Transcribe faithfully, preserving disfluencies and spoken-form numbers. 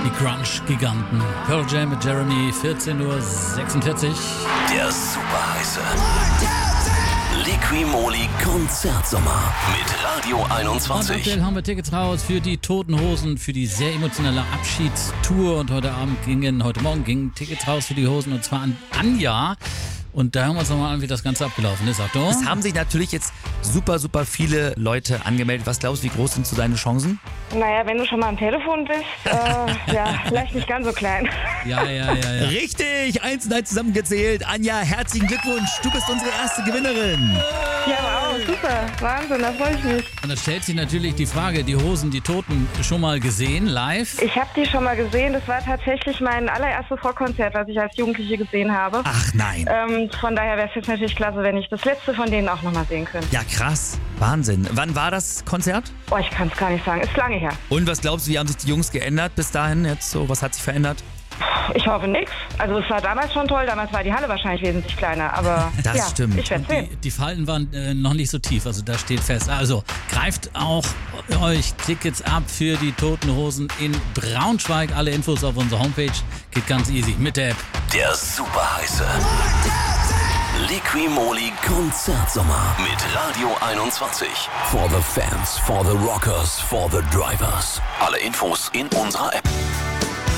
Die Grunge-Giganten. Pearl Jam mit Jeremy, vierzehn Uhr sechsundvierzig. Der superheiße Liqui-Moly Konzertsommer mit Radio einundzwanzig. Und aktuell haben wir Tickets raus für die Toten Hosen, für die sehr emotionale Abschiedstour. Und heute Abend gingen, heute Morgen gingen Tickets raus für die Hosen, und zwar an Anja. Und da hören wir uns nochmal an, wie das Ganze abgelaufen ist. Achtung. Es haben sich natürlich jetzt super, super viele Leute angemeldet. Was glaubst du, wie groß sind so deine Chancen? Naja, wenn du schon mal am Telefon bist, äh, ja, vielleicht nicht ganz so klein. Ja, ja, ja, ja. Richtig, eins und eins zusammengezählt. Anja, herzlichen Glückwunsch. Du bist unsere erste Gewinnerin. Ja, wow, super. Wahnsinn, da freue ich mich. Und da stellt sich natürlich die Frage, die Hosen, die Toten schon mal gesehen, live? Ich habe die schon mal gesehen. Das war tatsächlich mein allererstes Rockkonzert, was ich als Jugendliche gesehen habe. Ach nein. Ähm, von daher wäre es jetzt natürlich klasse, wenn ich das letzte von denen auch nochmal sehen könnte. Ja, krass. Wahnsinn. Wann war das Konzert? Oh, ich kann es gar nicht sagen. Ist lange her. Und was glaubst du, wie haben sich die Jungs geändert bis dahin jetzt so? Was hat sich verändert? Ich hoffe nix. Also es war damals schon toll, damals war die Halle wahrscheinlich wesentlich kleiner, aber Das ja, stimmt. ich werde sehen. Die, die Falten waren äh, noch nicht so tief, also da steht fest. Also greift auch euch Tickets ab für die Toten Hosen in Braunschweig. Alle Infos auf unserer Homepage. Geht ganz easy mit der App. Der superheiße Liqui-Moly Konzertsommer mit Radio einundzwanzig. For the fans, for the rockers, for the drivers. Alle Infos in unserer App.